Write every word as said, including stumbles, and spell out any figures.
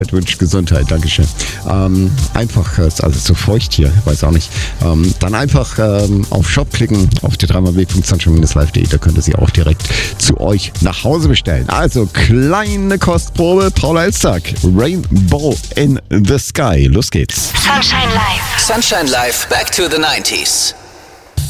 Ich wünsche Gesundheit, Dankeschön. Ähm, einfach, es ist alles so feucht hier, weiß auch nicht. Ähm, dann einfach ähm, auf Shop klicken, auf die drei mal w punkt sunshine dash live punkt de, da könnt ihr sie auch direkt zu euch nach Hause bestellen. Also, kleine Kostprobe, Paula Elstag, Rainbow in the Sky. Los geht's. Sunshine Live. Sunshine Live, back to the nineties.